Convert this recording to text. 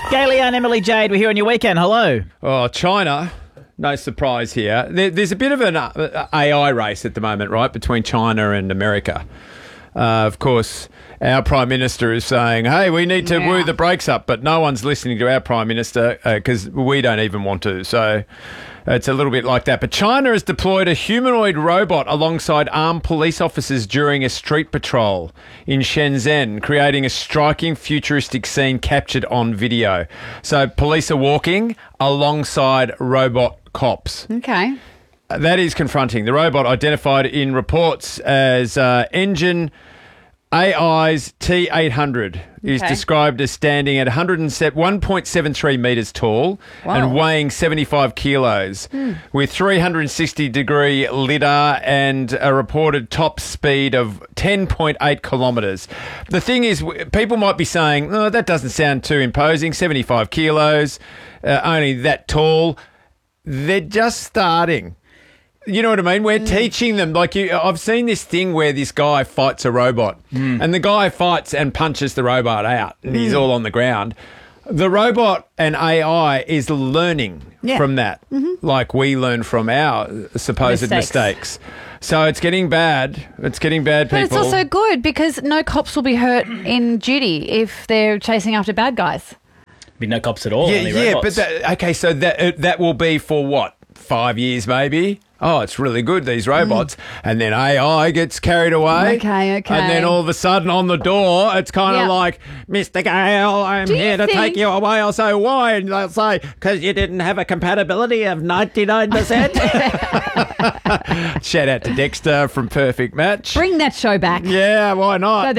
Gailey and Emily Jade, we're here on your weekend. Hello. Oh, China, no surprise here. There's a bit of an AI race at the moment, right, between China and America. Of course, our Prime Minister is saying, hey, we need to woo the brakes up, but no one's listening to our Prime Minister because we don't even want to. So it's a little bit like that. But China has deployed a humanoid robot alongside armed police officers during a street patrol in Shenzhen, creating a striking futuristic scene captured on video. So police are walking alongside robot cops. Okay. That is confronting. The robot, identified in reports as Engine AI's T800, is described as standing at 1.73 metres tall and weighing 75 kilos with 360-degree lidar and a reported top speed of 10.8 kilometres. The thing is, people might be saying, oh, that doesn't sound too imposing, 75 kilos, only that tall. They're just starting. You know what I mean? We're teaching them. I've seen this thing where this guy fights a robot and the guy fights and punches the robot out and he's all on the ground. The robot and AI is learning from that, like we learn from our supposed mistakes. So it's getting bad. It's getting bad, people. But it's also good because no cops will be hurt in duty if they're chasing after bad guys. Be no cops at all. Yeah, but so that will be for what? 5 years maybe? Oh, it's really good, these robots. And then AI gets carried away. Okay. And then all of a sudden on the door, it's kind of like, Mr. Gale, I'm here to take you away. I'll say, why? And they'll say, because you didn't have a compatibility of 99%. Shout out to Dexter from Perfect Match. Bring that show back. Yeah, why not?